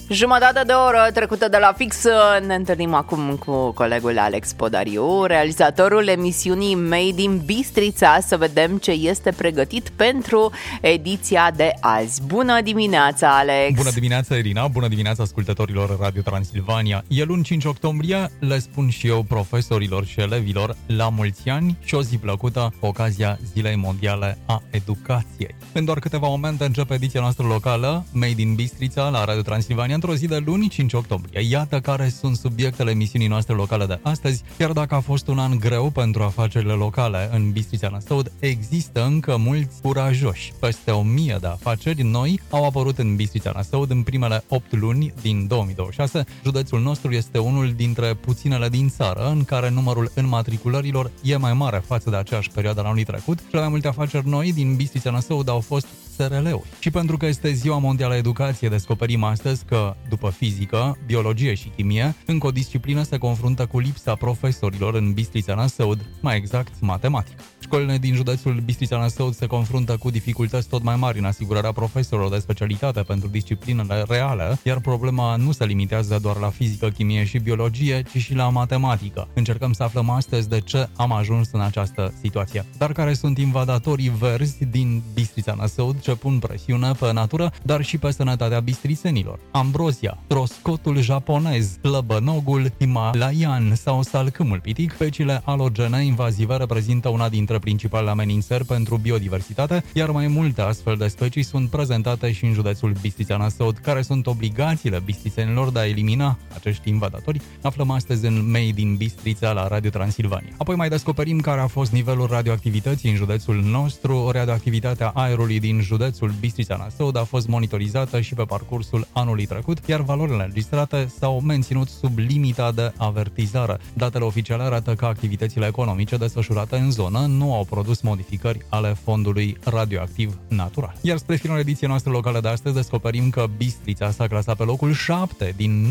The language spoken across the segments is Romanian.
Jumătate de oră trecută de la fix. Ne întâlnim acum cu colegul Alex Podariu, realizatorul emisiunii Made in Bistrița, să vedem ce este pregătit pentru ediția de azi. Bună dimineața, Alex! Bună dimineața, Irina! Bună dimineața ascultătorilor Radio Transilvania! E luni 5 octombrie, le spun și eu profesorilor și elevilor la mulți ani și o zi plăcută cu ocazia Zilei Mondiale a Educației. În doar câteva momente începe ediția noastră locală Made in Bistrița la Radio Transilvania într-o zi de luni 5 octombrie. Iată care sunt subiectele emisiunii noastre locale de astăzi. Chiar dacă a fost un an greu pentru afacerile locale în Bistrița Năstăud, există încă mulți curajoși. Peste 1000 de afaceri noi au apărut în Bistrița Năstăud în primele 8 luni din 2026. Județul nostru este unul dintre puținele din țară în care numărul înmatriculărilor e mai mare față de aceeași perioadă la anul trecut. Cele mai multe afaceri noi din Bistrița Năstăud au fost SRL-uri. Și pentru că este Ziua Mondială a Educației, descoperim astăzi că, după fizică, biologie și chimie, încă o disciplină se confruntă cu lipsa profesorilor în Bistrița Năstăud, mai exact matematică. Școlile din județul Bistrița Năstăud se confruntă cu dificultăți tot mai mari în asigurarea profesorilor de specialitate pentru disciplinele reale, iar problema nu se limitează doar la fizică, chimie și biologie, ci și la matematică. Încercăm să aflăm astăzi de ce am ajuns în această situație. Dar care sunt invadatorii verzi din Bistrița Năstăud ce pun presiune pe natură, dar și pe sănătatea bistrițenilor? Ambrozia, troscotul japonez, plăbănogul himalaian sau salcâmul pitic, speciile alogene invazive reprezintă una dintre principalele amenințări pentru biodiversitate, iar mai multe astfel de specii sunt prezentate și în județul Bistrița Năstăud. Care sunt obligațiile bistrițenilor de a elimina acești invadatori? Aflăm astăzi în Made in Bistrița la Radio Transilvania. Apoi mai descoperim care a fost nivelul radioactivității în județul nostru. Radioactivitatea aerului din județul Bistrița Năstăud a fost monitorizată și pe parcursul anului trecut, iar valorile înregistrate s-au menținut sub limita de avertizare. Datele oficiale arată că activitățile economice desfășurate în zonă nu au produs modificări ale fondului radioactiv natural. Iar spre finalul ediției noastre locale de astăzi descoperim că Bistrița s-a clasat pe locul 7 din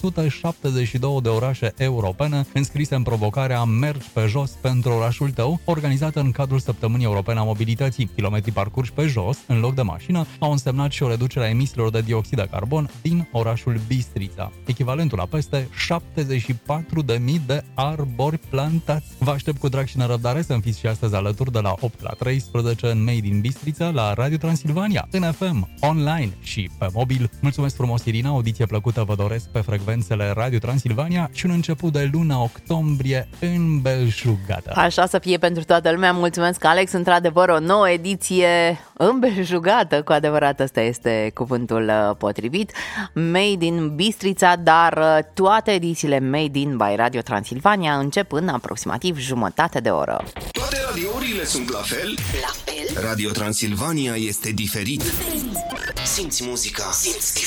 972 de orașe europene înscrise în provocarea Mergi pe jos pentru orașul tău, organizată în cadrul Săptămânii Europene a Mobilității. Kilometrii parcurși pe jos, în loc de mașină, au însemnat și o reducere a emisiilor de dioxid de carbon din orașul Bistrița, echivalentul la peste 74.000 de arbori plantați. Vă aștept cu drag și nerăbdare să-mi fiți și astăzi alături de la 8 la 13 în Made in Bistrița la Radio Transilvania, în FM, online și pe mobil. Mulțumesc frumos, Irina, audiție plăcută vă doresc pe frecvențele Radio Transilvania și un început de lună octombrie îmbelșugată. Așa să fie pentru toată lumea. Mulțumesc, Alex, într-adevăr o nouă ediție îmbelșugată, cu adevărat ăsta este cuvântul potrivit. Made in Bistrița, dar toate edițiile Made in by Radio Transilvania încep în aproximativ jumătate de oră. Toate radiourile sunt la fel? La fel? Radio Transilvania este diferit. Simți muzica. Simți